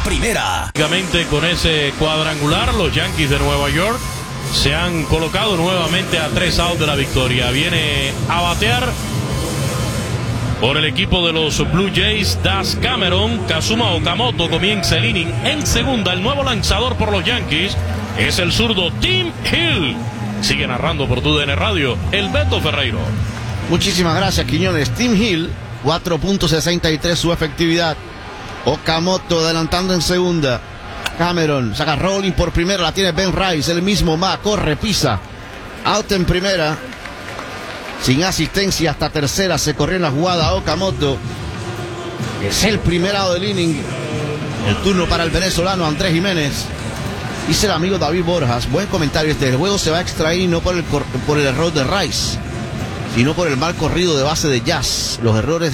primera. Con ese cuadrangular, los Yankees de Nueva York se han colocado nuevamente a 3 outs de la victoria. Viene a batear por el equipo de los Blue Jays Das Cameron. Kazuma Okamoto comienza el inning en segunda. El nuevo lanzador por los Yankees es el zurdo Tim Hill. Sigue narrando por TUDN Radio el Beto Ferreiro. Muchísimas gracias, Quiñones. Tim Hill, 4.63 su efectividad. Okamoto adelantando en segunda. Cameron saca rolling por primera, la tiene Ben Rice, el mismo corre, pisa. Out en primera. Sin asistencia hasta tercera, se corrió en la jugada Okamoto. Es el primer out del inning. El turno para el venezolano Andrés Jiménez. Dice el amigo David Borjas, buen comentario, el juego se va a extraer no por el error de Rice, sino por el mal corrido de base de Jazz. Los errores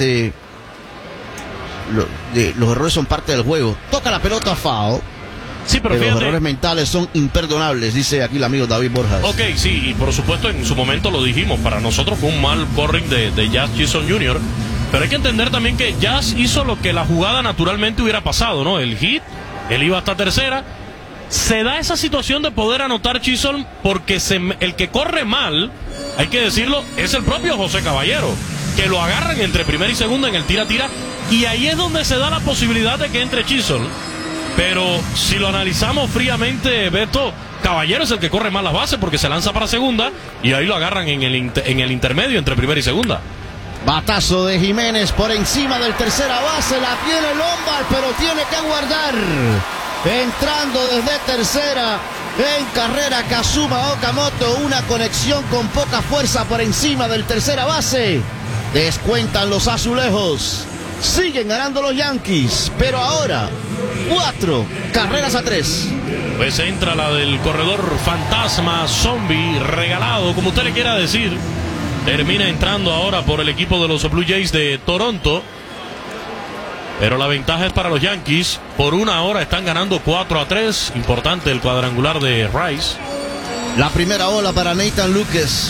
los errores son parte del juego. Toca la pelota a foul. Sí, pero los errores mentales son imperdonables, dice aquí el amigo David Borjas. Ok, sí, y por supuesto en su momento lo dijimos, para nosotros fue un mal corring de Jazz Chisholm Jr., pero hay que entender también que Jazz hizo lo que la jugada naturalmente hubiera pasado, ¿no? El hit, él iba hasta tercera, se da esa situación de poder anotar Chisholm porque el que corre mal, hay que decirlo, es el propio José Caballero, que lo agarran entre primera y segunda en el tira-tira, y ahí es donde se da la posibilidad de que entre Chisholm. Pero si lo analizamos fríamente, Beto, Caballero es el que corre más las bases porque se lanza para segunda y ahí lo agarran en el intermedio entre primera y segunda. Batazo de Jiménez por encima del tercera base, la tiene Lombard, pero tiene que guardar. Entrando desde tercera, en carrera Kazuma Okamoto, una conexión con poca fuerza por encima del tercera base. Descuentan los azulejos. Siguen ganando los Yankees, pero ahora 4 carreras a 3. Pues entra la del corredor fantasma, zombie, regalado, como usted le quiera decir. Termina entrando ahora por el equipo de los Blue Jays de Toronto. Pero la ventaja es para los Yankees. Por una hora están ganando 4-3. Importante el cuadrangular de Rice. La primera ola para Nathan Lukes.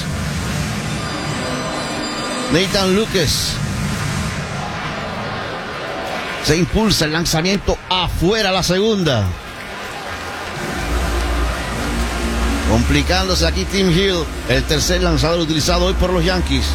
Nathan Lukes. Se impulsa el lanzamiento afuera, la segunda. Complicándose aquí Tim Hill, el tercer lanzador utilizado hoy por los Yankees.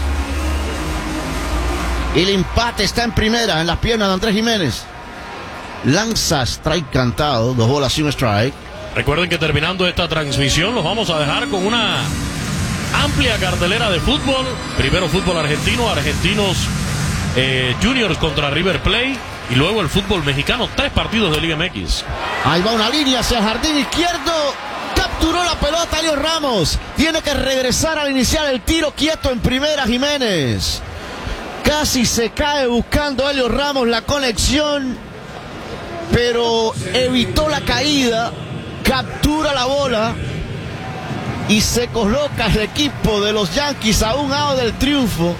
Y el empate está en primera, en las piernas de Andrés Jiménez. Lanza strike cantado, 2 bolas y un strike. Recuerden que terminando esta transmisión los vamos a dejar con una amplia cartelera de fútbol. Primero fútbol argentino, Argentinos Juniors contra River Plate. Y luego el fútbol mexicano, 3 partidos de Liga MX. Ahí va una línea hacia el jardín izquierdo. Capturó la pelota Elio Ramos. Tiene que regresar al iniciar el tiro, quieto en primera Jiménez. Casi se cae buscando Elio Ramos la conexión, pero evitó la caída. Captura la bola y se coloca el equipo de los Yankees a un out del triunfo.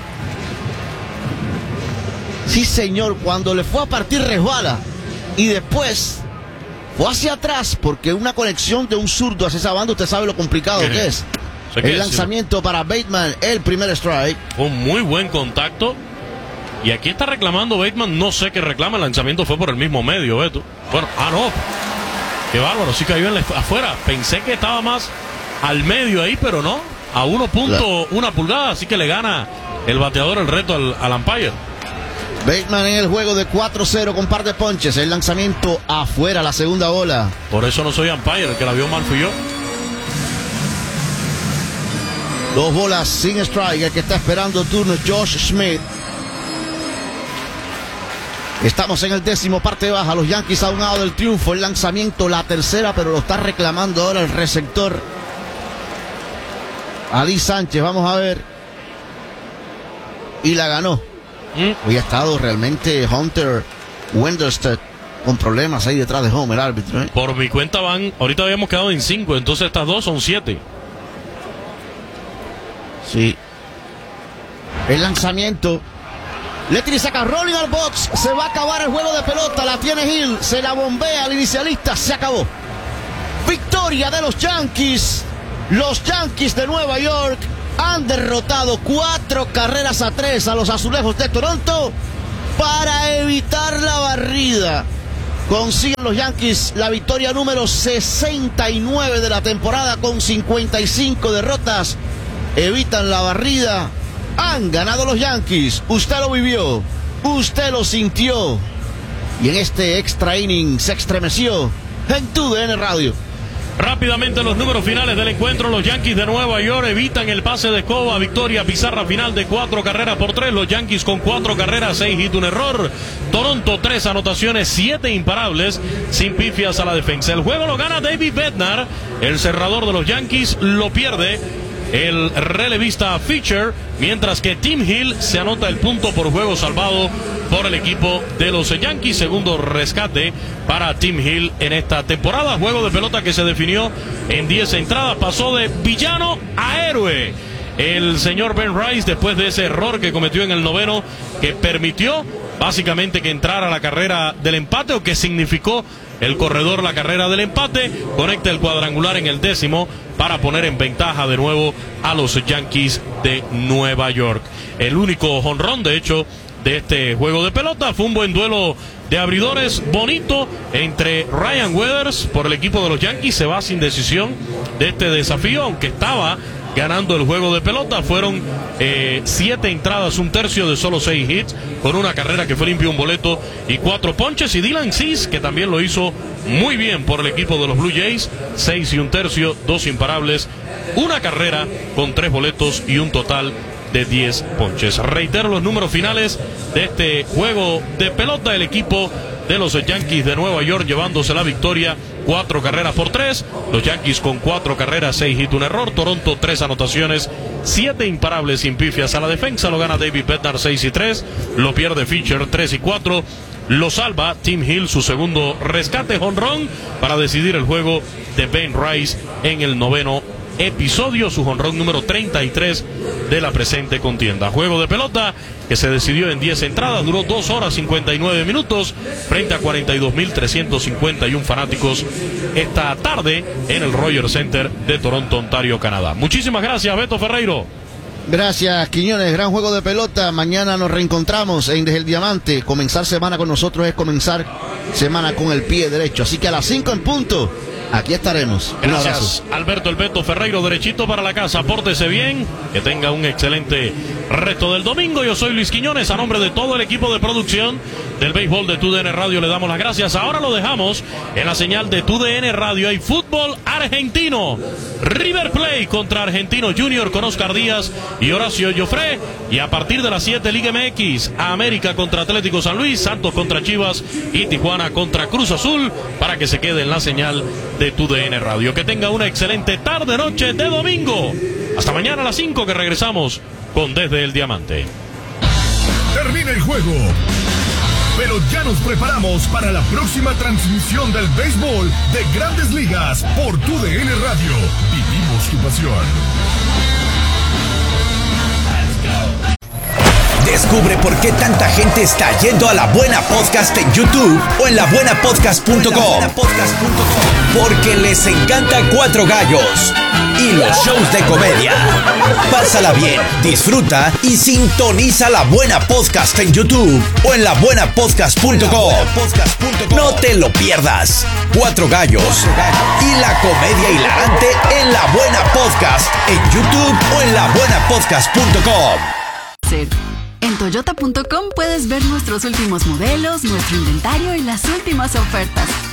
Sí, señor, cuando le fue a partir resbala y después fue hacia atrás porque una conexión de un zurdo hacia esa banda, usted sabe lo complicado que es. El lanzamiento para Bateman, el primer strike. Un muy buen contacto. Y aquí está reclamando Bateman, no sé qué reclama, el lanzamiento fue por el mismo medio, Beto. Bueno, no, qué bárbaro, sí cayó afuera. Pensé que estaba más al medio ahí, pero no, a 1.1 pulgada, así que le gana el bateador el reto al umpire. Bateman en el juego de 4-0 con par de ponches. El lanzamiento afuera, la segunda bola. Por eso no soy umpire, el que la vio mal fui yo. 2 bolas sin strike. El que está esperando turno es Josh Smith. Estamos en el 10º, parte baja. Los Yankees a un lado del triunfo. El lanzamiento, la tercera, pero lo está reclamando ahora el receptor Ali Sánchez. Vamos a ver. Y la ganó. Hoy ha estado realmente Hunter Wenderstedt con problemas ahí detrás de home, el árbitro. Por mi cuenta ahorita habíamos quedado en 5, entonces estas dos son 7. Sí. El lanzamiento. Letty saca rolling al box. Se va a acabar el juego de pelota. La tiene Hill. Se la bombea al inicialista. Se acabó. Victoria de los Yankees. Los Yankees de Nueva York han derrotado 4 carreras a 3 a los Azulejos de Toronto para evitar la barrida Consiguen los Yankees la victoria número 69 de la temporada con 55 derrotas. Evitan la barrida. Han ganado los Yankees. Usted lo vivió. Usted lo sintió. Y en este extra inning se estremeció en TUDN Radio. Rápidamente los números finales del encuentro. Los Yankees de Nueva York evitan el pase de escoba. Victoria pizarra final de 4-3. Los Yankees con 4 carreras, 6 hits, un error. Toronto 3 anotaciones, 7 imparables, sin pifias a la defensa. El juego lo gana David Bednar. El cerrador de los Yankees lo pierde el relevista Fisher, mientras que Tim Hill se anota el punto por juego salvado por el equipo de los Yankees. Segundo rescate para Tim Hill en esta temporada. Juego de pelota que se definió en 10 entradas. Pasó de villano a héroe el señor Ben Rice después de ese error que cometió en el noveno, que permitió básicamente que entrara la carrera del empate, o que significó el corredor la carrera del empate. Conecta el cuadrangular en el 10º para poner en ventaja de nuevo a los Yankees de Nueva York. El único jonrón, de hecho, de este juego de pelota fue un buen duelo de abridores bonito entre Ryan Weathers por el equipo de los Yankees. Se va sin decisión de este desafío, aunque estaba ganando el juego de pelota. Fueron 7 entradas, un tercio de solo 6 hits, con una carrera que fue limpio, un boleto y 4 ponches. Y Dylan Cease, que también lo hizo muy bien por el equipo de los Blue Jays, 6 y un tercio, 2 imparables, una carrera con 3 boletos y un total de 10 ponches. Reitero los números finales de este juego de pelota. El equipo de los Yankees de Nueva York llevándose la victoria 4-3. Los Yankees con 4 carreras, 6 hits, un error. Toronto 3 anotaciones, 7 imparables, sin pifias a la defensa. Lo gana David Bednar 6-3. Lo pierde Fisher 3-4. Lo salva Tim Hill, su segundo rescate, jonrón para decidir el juego de Ben Rice en el noveno episodio, su jonrón número 33 de la presente contienda. Juego de pelota que se decidió en 10 entradas, duró 2 horas 59 minutos frente a 42.351 fanáticos esta tarde en el Rogers Center de Toronto, Ontario, Canadá. Muchísimas gracias, Beto Ferreiro. Gracias, Quiñones. Gran juego de pelota. Mañana nos reencontramos en Desde el Diamante. Comenzar semana con nosotros es comenzar semana con el pie derecho. Así que a las 5 en punto, aquí estaremos. Gracias, Alberto El Beto Ferreiro, derechito para la casa. Pórtese bien, que tenga un excelente resto del domingo. Yo soy Luis Quiñones, a nombre de todo el equipo de producción del béisbol de TUDN Radio le damos las gracias. Ahora lo dejamos en la señal de TUDN Radio. Hay fútbol argentino, River Plate contra Argentino Junior con Oscar Díaz y Horacio Joffre, y a partir de las 7 Liga MX, América contra Atlético San Luis, Santos contra Chivas y Tijuana contra Cruz Azul, para que se quede en la señal de TUDN Radio. Que tenga una excelente tarde, noche de domingo. Hasta mañana a las 5, que regresamos con Desde el Diamante. Termina el juego, pero ya nos preparamos para la próxima transmisión del béisbol de Grandes Ligas por TUDN Radio. Vivimos tu pasión. Descubre por qué tanta gente está yendo a La Buena Podcast en YouTube o en labuenapodcast.com. Porque les encanta Cuatro Gallos y los shows de comedia. Pásala bien, disfruta y sintoniza La Buena Podcast en YouTube o en labuenapodcast.com. No te lo pierdas. Cuatro Gallos y la comedia hilarante en La Buena Podcast en YouTube o en labuenapodcast.com. En Toyota.com puedes ver nuestros últimos modelos, nuestro inventario y las últimas ofertas.